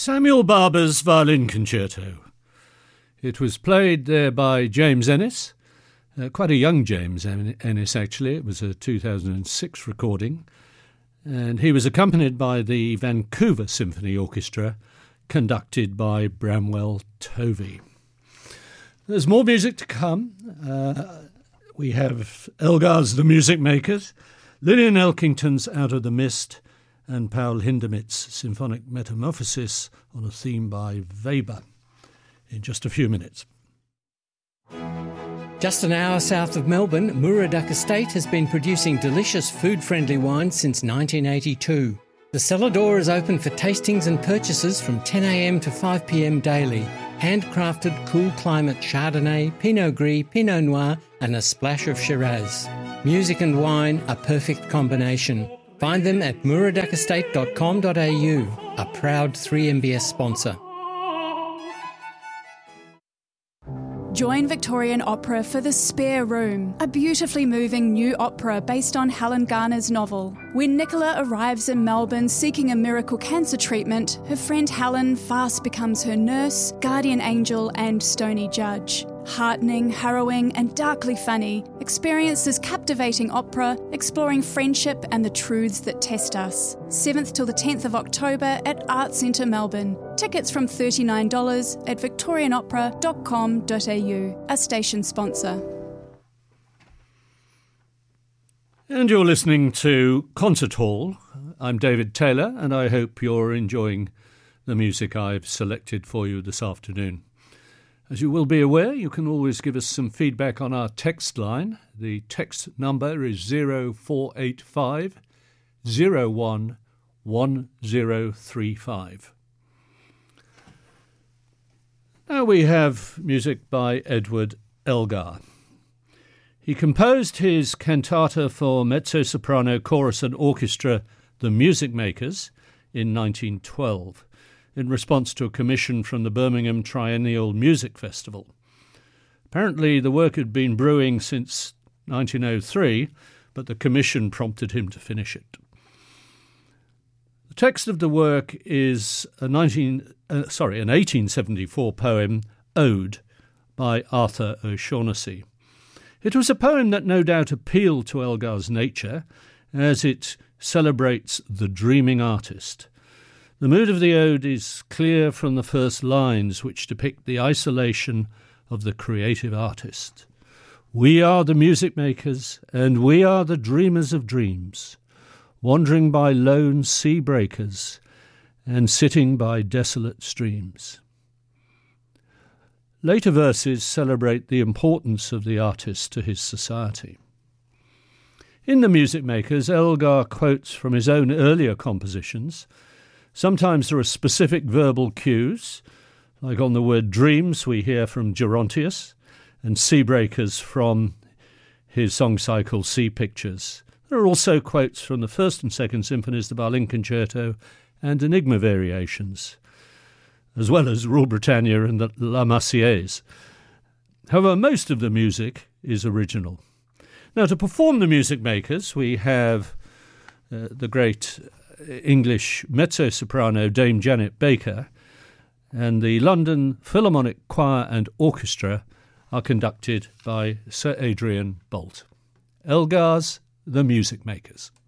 Samuel Barber's Violin Concerto. It was played there by James Ennis, quite a young James Ennis actually. It was a 2006 recording, and he was accompanied by the Vancouver Symphony Orchestra, conducted by Bramwell Tovey. There's more music to come. We have Elgar's The Music Makers, Lillian Elkington's Out of the Mist, and Paul Hindemith's Symphonic Metamorphosis on a theme by Weber in just a few minutes. Just an hour south of Melbourne, Muraduck Estate has been producing delicious food-friendly wine since 1982. The cellar door is open for tastings and purchases from 10 a.m. to 5 p.m. daily. Handcrafted cool climate Chardonnay, Pinot Gris, Pinot Noir and a splash of Shiraz. Music and wine, a perfect combination. Find them at muraduckestate.com.au, a proud 3MBS sponsor. Join Victorian Opera for The Spare Room, a beautifully moving new opera based on Helen Garner's novel. When Nicola arrives in Melbourne seeking a miracle cancer treatment, her friend Helen fast becomes her nurse, guardian angel and stony judge. Heartening, harrowing and darkly funny, experience this captivating opera exploring friendship and the truths that test us. 7th till the 10th of October at Arts Centre Melbourne. Tickets from $39 at victorianopera.com.au, a station sponsor. And you're listening to Concert Hall. I'm David Taylor, and I hope you're enjoying the music I've selected for you this afternoon. As you will be aware, you can always give us some feedback on our text line. The text number is 0485 01 1035. Now we have music by Edward Elgar. He composed his cantata for mezzo-soprano, chorus and orchestra, The Music Makers, in 1912. In response to a commission from the Birmingham Triennial Music Festival. Apparently the work had been brewing since 1903, but the commission prompted him to finish it. The text of the work is an 1874 poem, Ode, by Arthur O'Shaughnessy. It was a poem that no doubt appealed to Elgar's nature, as it celebrates the dreaming artist. The mood of the ode is clear from the first lines, which depict the isolation of the creative artist. We are the music makers, and we are the dreamers of dreams, wandering by lone sea breakers and sitting by desolate streams. Later verses celebrate the importance of the artist to his society. In The Music Makers, Elgar quotes from his own earlier compositions. Sometimes there are specific verbal cues, like on the word dreams we hear from Gerontius, and sea breakers from his song cycle Sea Pictures. There are also quotes from the first and second symphonies, the Violin Concerto and Enigma variations, as well as Rule Britannia and the La Marseillaise. However, most of the music is original. Now, to perform The Music Makers, we have the great English mezzo-soprano Dame Janet Baker, and the London Philharmonic Choir and Orchestra are conducted by Sir Adrian Boult. Elgar's The Music Makers.